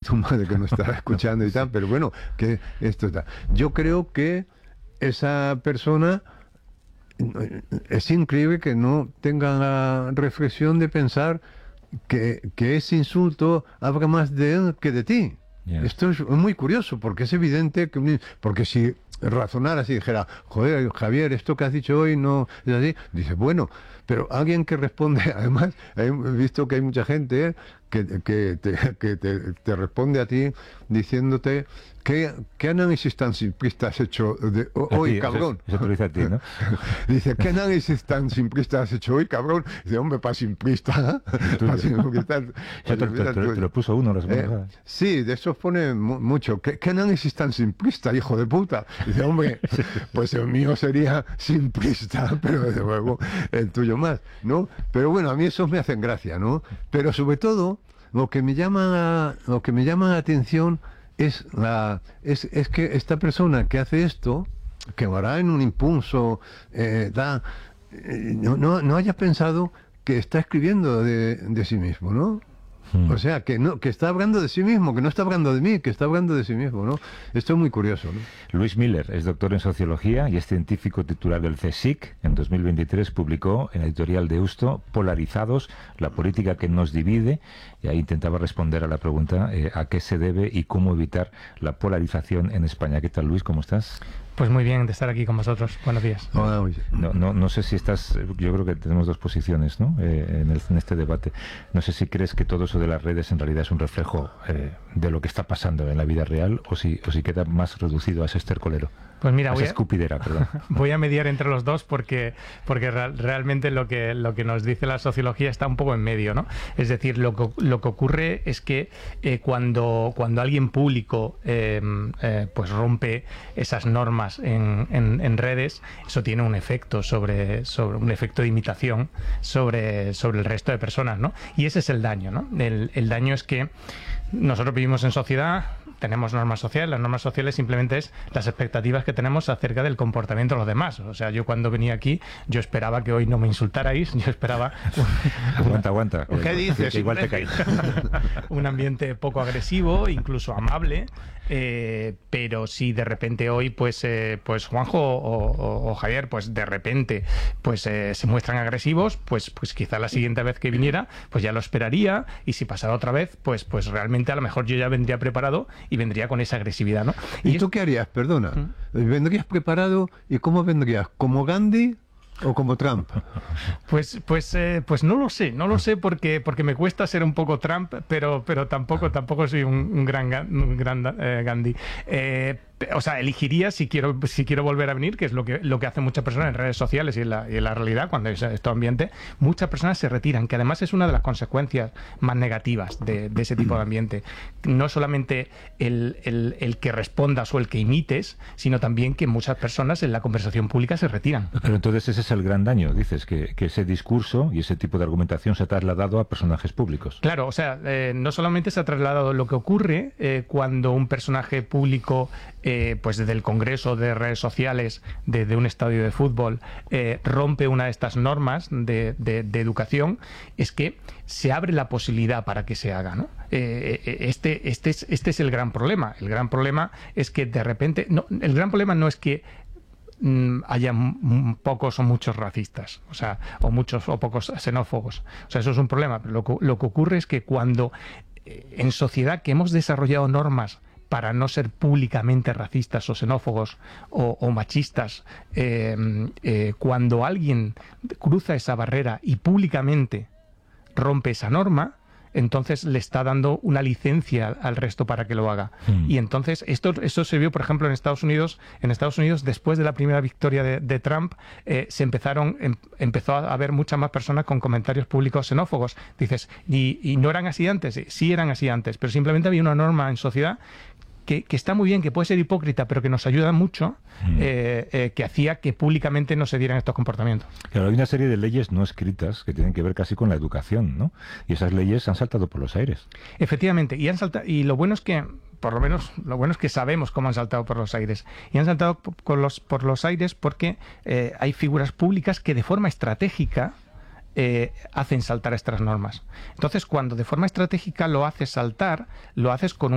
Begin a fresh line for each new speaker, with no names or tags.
tu madre que nos está escuchando y tal, pero bueno, que esto está. Yo creo que esa persona, es increíble que no tenga la reflexión de pensar que ese insulto habla más de él que de ti.
Yeah.
Esto es muy curioso, porque es evidente que, porque si razonara así, dijera, joder, Javier, esto que has dicho hoy no es así, dice, bueno, pero alguien que responde, además, he visto que hay mucha gente que te responde a ti diciéndote ¿qué análisis tan simplista has hecho hoy,
ti,
cabrón?
Eso te lo dice a ti, ¿no?
Dice, ¿qué análisis tan simplista has hecho hoy, cabrón? Dice, hombre, para simplista.
Te lo puso uno la semana pasada.
Sí, de eso pone mucho. ¿Qué análisis tan simplista, hijo de puta? Dice, hombre, pues el mío sería simplista, pero desde luego el tuyo más, ¿no? Pero bueno, a mí esos me hacen gracia, ¿no? Pero sobre todo, lo que me llama la atención es que esta persona que hace esto, que lo hará en un impulso, no haya pensado que está escribiendo de sí mismo, ¿no? O sea, que está hablando de sí mismo, que no está hablando de mí, que está hablando de sí mismo, ¿no? Esto es muy curioso, ¿no?
Luis Miller es doctor en Sociología y es científico titular del CSIC. En 2023 publicó en la editorial de Deusto Polarizados, la política que nos divide, y ahí intentaba responder a la pregunta a qué se debe y cómo evitar la polarización en España. ¿Qué tal, Luis? ¿Cómo estás?
Pues muy bien de estar aquí con vosotros. Buenos días.
No sé si estás... Yo creo que tenemos dos posiciones, ¿no? En este debate. No sé si crees que todo eso de las redes en realidad es un reflejo de lo que está pasando en la vida real o si queda más reducido a ese estercolero.
Pues mira, voy a mediar entre los dos porque realmente lo que nos dice la sociología está un poco en medio, ¿no? Es decir, lo que ocurre es que cuando alguien público pues rompe esas normas en redes, eso tiene un efecto sobre un efecto de imitación sobre el resto de personas, ¿no? Y ese es el daño, ¿no? El daño es que nosotros vivimos en sociedad, tenemos normas sociales. Las normas sociales simplemente es las expectativas que tenemos acerca del comportamiento de los demás. O sea, yo cuando venía aquí, yo esperaba que hoy no me insultarais, yo esperaba...
Aguanta.
¿Qué dices?
Que igual te caes.
Un ambiente poco agresivo, incluso amable, pero si de repente hoy, pues Juanjo o Javier, pues de repente pues se muestran agresivos, pues quizá la siguiente vez que viniera, pues ya lo esperaría, y si pasara otra vez, pues realmente a lo mejor yo ya vendría preparado y vendría con esa agresividad, ¿no?
¿Y tú qué harías? Perdona. ¿Vendrías preparado y cómo vendrías? ¿Como Gandhi o como Trump?
Pues no lo sé porque me cuesta ser un poco Trump, pero tampoco soy un gran Gandhi. O sea, elegiría si quiero volver a venir, que es lo que hacen muchas personas en redes sociales y en la realidad, cuando es este ambiente, muchas personas se retiran, que además es una de las consecuencias más negativas de ese tipo de ambiente. No solamente el que respondas o el que imites, sino también que muchas personas en la conversación pública se retiran.
Pero entonces ese es el gran daño, dices, que ese discurso y ese tipo de argumentación se ha trasladado a personajes públicos.
Claro, o sea, no solamente se ha trasladado lo que ocurre cuando un personaje público, pues desde el Congreso de redes sociales, desde un estadio de fútbol, rompe una de estas normas de educación, es que se abre la posibilidad para que se haga, ¿no? Este es el gran problema. El gran problema es que de repente... el gran problema no es que haya pocos o muchos racistas, o sea, o muchos o pocos xenófobos. O sea, eso es un problema. Pero lo que ocurre es que cuando en sociedad que hemos desarrollado normas para no ser públicamente racistas o xenófobos o machistas, cuando alguien cruza esa barrera y públicamente rompe esa norma, entonces le está dando una licencia al resto para que lo haga. Y entonces esto se vio, por ejemplo, en Estados Unidos. En Estados Unidos, después de la primera victoria de Trump, empezó a haber muchas más personas con comentarios públicos xenófobos. Dices, ¿y no eran así antes? Sí eran así antes, pero simplemente había una norma en sociedad que está muy bien, que puede ser hipócrita, pero que nos ayuda mucho, que hacía que públicamente no se dieran estos comportamientos.
Claro, hay una serie de leyes no escritas que tienen que ver casi con la educación, ¿no? Y esas leyes han saltado por los aires.
Efectivamente, y lo bueno es que, por lo menos, lo bueno es que sabemos cómo han saltado por los aires. Y han saltado por los aires porque hay figuras públicas que de forma estratégica hacen saltar estas normas. Entonces, cuando de forma estratégica lo haces saltar, lo haces con